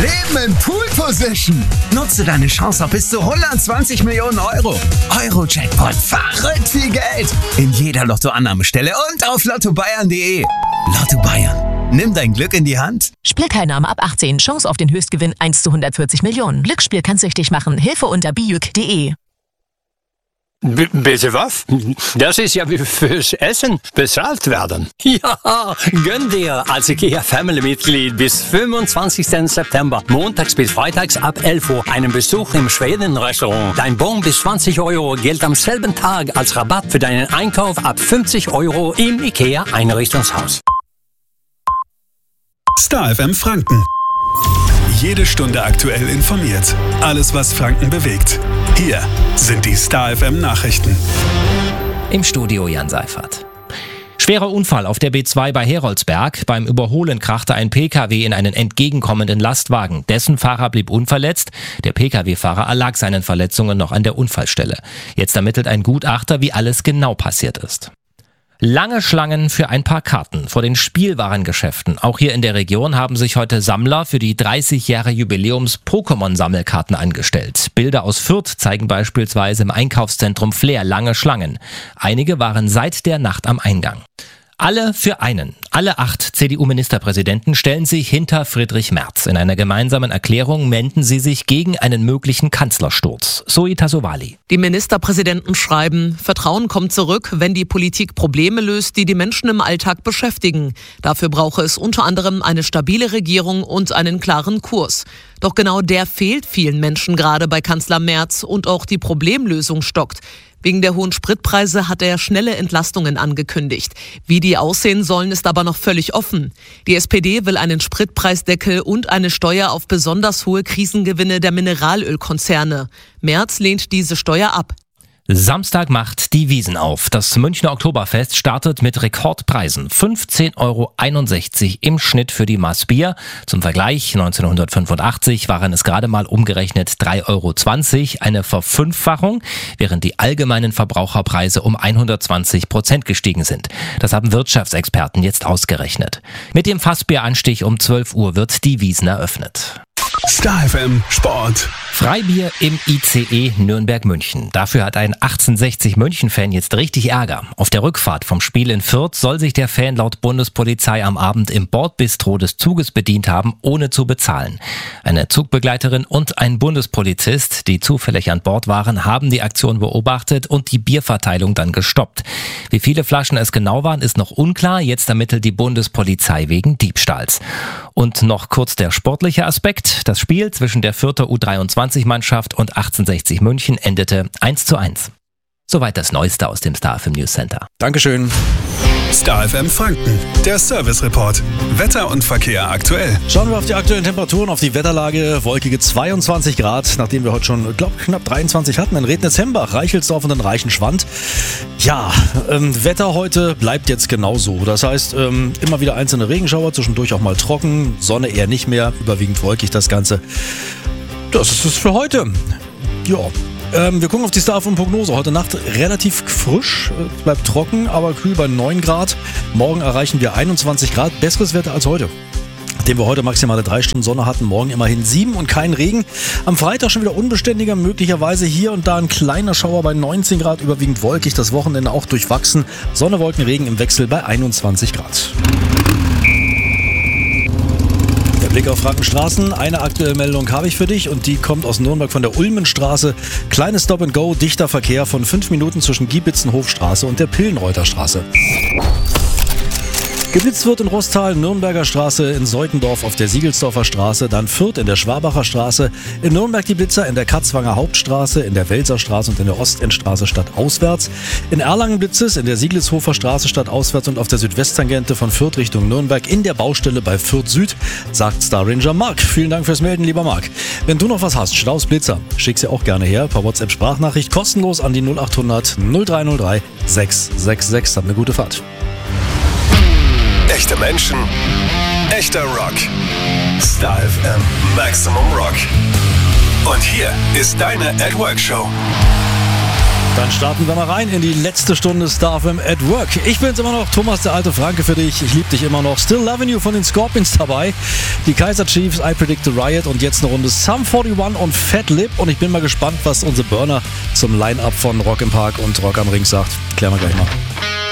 Leben in Pool Position. Nutze deine Chance auf bis zu 120 Millionen Euro. Euro-Jackpot, verrückt viel Geld. In jeder Lottoannahmestelle und auf lottobayern.de. Lotto Bayern, nimm dein Glück in die Hand. Spielteilnahme ab 18. Chance auf den Höchstgewinn 1 zu 140 Millionen. Glücksspiel kann süchtig machen. Hilfe unter bijuk.de. Bitte was? Das ist ja wie fürs Essen bezahlt werden. Ja, gönn dir als IKEA-Family-Mitglied bis 25. September, montags bis freitags ab 11 Uhr, einen Besuch im Schweden-Restaurant. Dein Bon bis 20 Euro gilt am selben Tag als Rabatt für deinen Einkauf ab 50 Euro im IKEA-Einrichtungshaus. Star FM Franken. Jede Stunde aktuell informiert. Alles, was Franken bewegt. Hier sind die Star FM Nachrichten. Im Studio Jan Seifert. Schwerer Unfall auf der B2 bei Heroldsberg. Beim Überholen krachte ein Pkw in einen entgegenkommenden Lastwagen. Dessen Fahrer blieb unverletzt. Der Pkw-Fahrer erlag seinen Verletzungen noch an der Unfallstelle. Jetzt ermittelt ein Gutachter, wie alles genau passiert ist. Lange Schlangen für ein paar Karten vor den Spielwarengeschäften. Auch hier in der Region haben sich heute Sammler für die 30 Jahre Jubiläums-Pokémon-Sammelkarten angestellt. Bilder aus Fürth zeigen beispielsweise im Einkaufszentrum Flair lange Schlangen. Einige waren seit der Nacht am Eingang. Alle für einen. Alle 8 CDU-Ministerpräsidenten stellen sich hinter Friedrich Merz. In einer gemeinsamen Erklärung wenden sie sich gegen einen möglichen Kanzlersturz. Zoe Tassovali. Die Ministerpräsidenten schreiben, Vertrauen kommt zurück, wenn die Politik Probleme löst, die die Menschen im Alltag beschäftigen. Dafür brauche es unter anderem eine stabile Regierung und einen klaren Kurs. Doch genau der fehlt vielen Menschen gerade bei Kanzler Merz und auch die Problemlösung stockt. Wegen der hohen Spritpreise hat er schnelle Entlastungen angekündigt. Wie die aussehen sollen, ist aber noch völlig offen. Die SPD will einen Spritpreisdeckel und eine Steuer auf besonders hohe Krisengewinne der Mineralölkonzerne. Merz lehnt diese Steuer ab. Samstag macht die Wiesn auf. Das Münchner Oktoberfest startet mit Rekordpreisen. 15,61 € im Schnitt für die Maß Bier. Zum Vergleich, 1985 waren es gerade mal umgerechnet 3,20 €, eine Verfünffachung, während die allgemeinen Verbraucherpreise um 120% gestiegen sind. Das haben Wirtschaftsexperten jetzt ausgerechnet. Mit dem Fassbieranstich um 12 Uhr wird die Wiesn eröffnet. Star FM Sport. Freibier im ICE Nürnberg-München. Dafür hat ein 1860-München-Fan jetzt richtig Ärger. Auf der Rückfahrt vom Spiel in Fürth soll sich der Fan laut Bundespolizei am Abend im Bordbistro des Zuges bedient haben, ohne zu bezahlen. Eine Zugbegleiterin und ein Bundespolizist, die zufällig an Bord waren, haben die Aktion beobachtet und die Bierverteilung dann gestoppt. Wie viele Flaschen es genau waren, ist noch unklar. Jetzt ermittelt die Bundespolizei wegen Diebstahls. Und noch kurz der sportliche Aspekt. Das Spiel zwischen der Fürther U23-Mannschaft und 1860 München endete 1:1. Soweit das Neueste aus dem Star FM News Center. Dankeschön. Star FM Franken, der Service Report. Wetter und Verkehr aktuell. Schauen wir auf die aktuellen Temperaturen, auf die Wetterlage. Wolkige 22 Grad, nachdem wir heute schon, knapp 23 hatten. In Rednitz-Hembach, Reichelsdorf und in Reichenschwand. Ja, Wetter heute bleibt jetzt genauso. Das heißt, immer wieder einzelne Regenschauer, zwischendurch auch mal trocken. Sonne eher nicht mehr, überwiegend wolkig das Ganze. Das ist es für heute. Ja. Wir gucken auf die Star FM Prognose. Heute Nacht relativ frisch, bleibt trocken, aber kühl bei 9 Grad. Morgen erreichen wir 21 Grad, besseres Wetter als heute. Nachdem wir heute maximale 3 Stunden Sonne hatten, morgen immerhin 7 und kein Regen. Am Freitag schon wieder unbeständiger, möglicherweise hier und da ein kleiner Schauer bei 19 Grad, überwiegend wolkig. Das Wochenende auch durchwachsen. Sonne, Wolken, Regen im Wechsel bei 21 Grad. Blick auf Frankenstraßen. Eine aktuelle Meldung habe ich für dich und die kommt aus Nürnberg von der Ulmenstraße. Kleines Stop and Go, dichter Verkehr von 5 Minuten zwischen Giebitzenhofstraße und der Pillenreuterstraße. Geblitzt wird in Rostal, Nürnberger Straße, in Seutendorf auf der Siegelsdorfer Straße, dann Fürth in der Schwabacher Straße, in Nürnberg die Blitzer in der Katzwanger Hauptstraße, in der Welserstraße und in der Ostendstraße stadtauswärts, in Erlangen Blitzes in der Sieglitshofer Straße stadtauswärts und auf der Südwesttangente von Fürth Richtung Nürnberg in der Baustelle bei Fürth Süd, sagt Star Ranger Mark. Vielen Dank fürs Melden, lieber Mark. Wenn du noch was hast, Staus, Blitzer, schick sie auch gerne her, per WhatsApp-Sprachnachricht, kostenlos an die 0800 0303 666. Habt eine gute Fahrt. Echte Menschen, echter Rock. Star FM Maximum Rock. Und hier ist deine At Work Show. Dann starten wir mal rein in die letzte Stunde Star FM at Work. Ich bin's immer noch, Thomas, der alte Franke für dich. Ich lieb dich immer noch. Still Loving You von den Scorpions dabei. Die Kaiser Chiefs, I Predict a Riot und jetzt eine Runde Sum 41 und Fat Lip. Und ich bin mal gespannt, was unsere Burner zum Line-Up von Rock im Park und Rock am Ring sagt. Klären wir gleich mal.